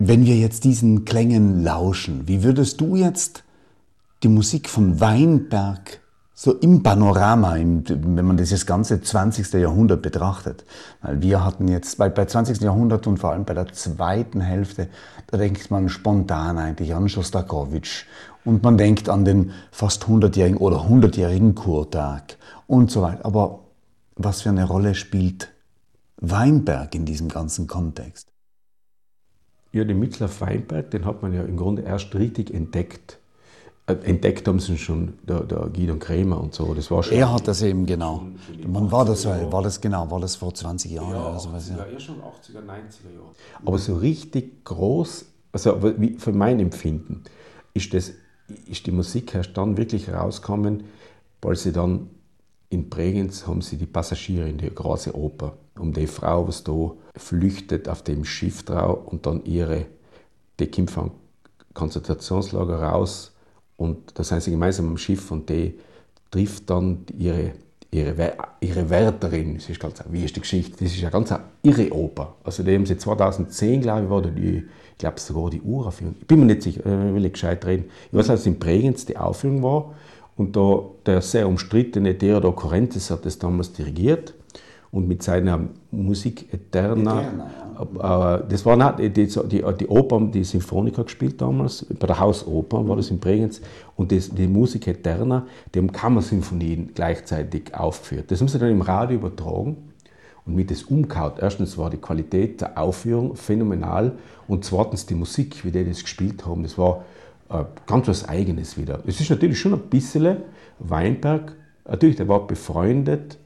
Wenn wir jetzt diesen Klängen lauschen, wie würdest du jetzt die Musik von Weinberg so im Panorama, wenn man dieses ganze 20. Jahrhundert betrachtet, weil wir hatten jetzt bei 20. Jahrhundert und vor allem bei der zweiten Hälfte, da denkt man spontan eigentlich an Schostakowitsch und man denkt an den fast 100-jährigen oder 100-jährigen Kurtag und so weiter. Aber was für eine Rolle spielt Weinberg in diesem ganzen Kontext? Ja, den Mitzlaff Weinberg, den hat man ja im Grunde erst richtig entdeckt. Entdeckt haben sie schon der Guido Kremer und so. Das war schon. Er hat das eben, genau. Wann war das? War das vor 20 Jahren ja, oder sowas? Ja, eher schon 80er, 90er Jahre. Aber so richtig groß, also für mein Empfinden, ist die Musik erst dann wirklich rausgekommen, weil sie dann in Bregenz haben sie die Passagiere in die große Oper, um die Frau, was da flüchtet auf dem Schiff drauf und dann die kommt vom Konzentrationslager raus und da sind sie gemeinsam am Schiff und die trifft dann ihre Wärterin. Das ist ganz wie ist die Geschichte? Das ist eine ganz irre Oper. Also die haben sie 2010, glaube ich, war da ich glaube sogar die Uraufführung. Ich bin mir nicht sicher, will ich gescheit reden. Ich weiß, dass in Bregenz die Aufführung war und da der sehr umstrittene Theodor Correntes hat das damals dirigiert und mit seiner Musik Eterna. Das war nicht die Oper, die Sinfonica gespielt damals, bei der Hausoper war das in Bregenz und die Musik Eterna, die haben Kammersinfonien gleichzeitig aufgeführt. Das haben sie dann im Radio übertragen und mit das umgehauen. Erstens war die Qualität der Aufführung phänomenal und zweitens die Musik, wie die das gespielt haben, das war ganz was Eigenes wieder. Es ist natürlich schon ein bisschen Weinberg, natürlich, der war befreundet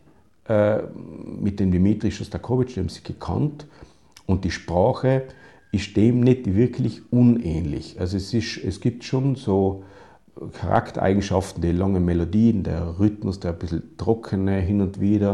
mit dem Dmitri Schostakowitsch, den haben sie gekannt und die Sprache ist dem nicht wirklich unähnlich. Also es gibt schon so Charaktereigenschaften, die langen Melodien, der Rhythmus, der ein bisschen trockene hin und wieder.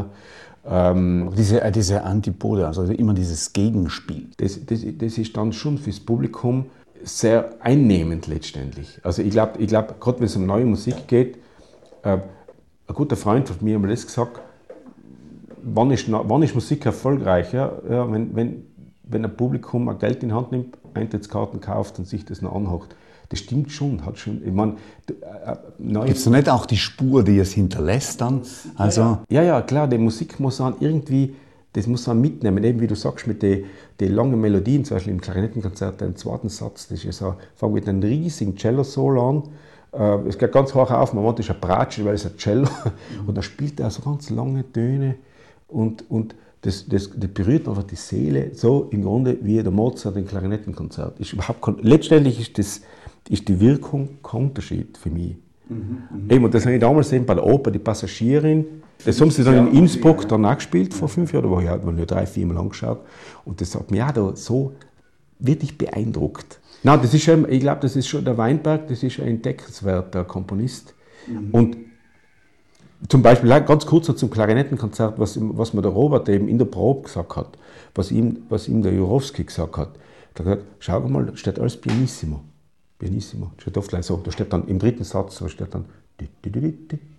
Diese Antipode, also immer dieses Gegenspiel. Das ist dann schon fürs Publikum sehr einnehmend letztendlich. Also ich glaube, gerade wenn es um neue Musik geht, ein guter Freund hat mir einmal das gesagt, wann ist Musik erfolgreicher, ja, wenn ein Publikum ein Geld in die Hand nimmt, Eintrittskarten kauft und sich das noch anhört. Das stimmt schon, ich meine, gibt es da nicht auch die Spur, die es hinterlässt dann? Also ja, klar, die Musik muss man irgendwie, das muss man mitnehmen, eben wie du sagst, mit den langen Melodien, zum Beispiel im Klarinettenkonzert, im zweiten Satz, das ist so, fängt mit einem riesigen Cello-Solo an, es geht ganz hoch auf, man meint, das ist ein Bratsche, weil es ein Cello, und dann spielt er so ganz lange Töne und das berührt einfach die Seele, so im Grunde wie der Mozart im Klarinettenkonzert. Letztendlich ist die Wirkung kein Unterschied für mich. Eben, und das habe ich damals eben bei der Oper, die Passagierin, das haben sie dann in Innsbruck dann auch gespielt, vor 5 Jahren, da war ich nur 3-4 Mal angeschaut. Und das hat mich auch da so wirklich beeindruckt. Nein, das ist schon, ich glaube, das ist schon der Weinberg, das ist ein entdeckenswerter Komponist. Und zum Beispiel, ganz kurz zum Klarinettenkonzert, was mir der Robert eben in der Probe gesagt hat, was ihm der Jurowski gesagt hat. Er hat gesagt, schau mal, da steht alles Pianissimo. Pianissimo, steht oft gleich so. Da steht dann im dritten Satz, da steht dann